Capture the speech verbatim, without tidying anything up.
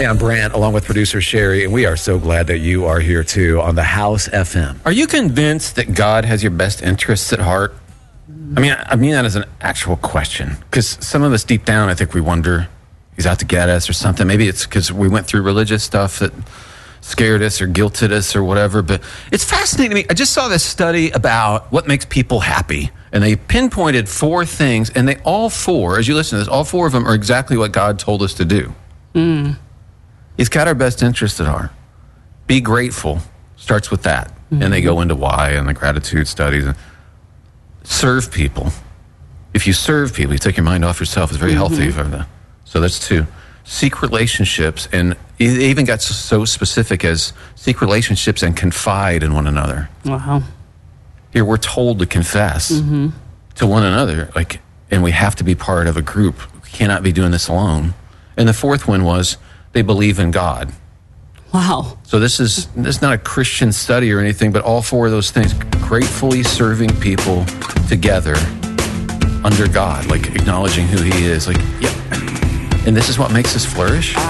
Hey, I'm Brant, along with producer Sherry, and we are so glad that you are here too on the House F M. Are you convinced that God has your best interests at heart? I mean, I mean that as an actual question, because some of us deep down, I think we wonder, he's out to get us or something. Maybe it's because we went through religious stuff that scared us or guilted us or whatever, but it's fascinating to me. I just saw this study about what makes people happy, and they pinpointed four things, and they all four, as you listen to this, all four of them are exactly what God told us to do. Mm. He's got our best interests at heart. Be grateful starts with that, mm-hmm. and they go into why and the gratitude studies. Serve people. If you serve people, you take your mind off yourself. It's very mm-hmm. healthy for that. So that's two. Seek relationships, and they even got so specific as seek relationships and confide in one another. Wow. Here we're told to confess mm-hmm. to one another, like, and we have to be part of a group. We cannot be doing this alone. And the fourth one was they believe in God. Wow. So this is this is not a Christian study or anything, but all four of those things, gratefully serving people together under God, like acknowledging who he is, like, yeah. And this is what makes us flourish.